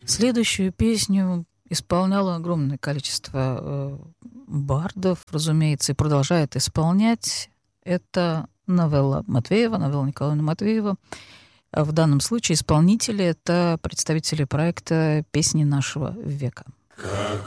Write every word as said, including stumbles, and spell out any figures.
Следующую песню исполняло огромное количество э, бардов, разумеется, и продолжает исполнять. Это новелла Матвеева, новелла Николаевна Матвеева. А в данном случае исполнители — это представители проекта «Песни нашего века». Как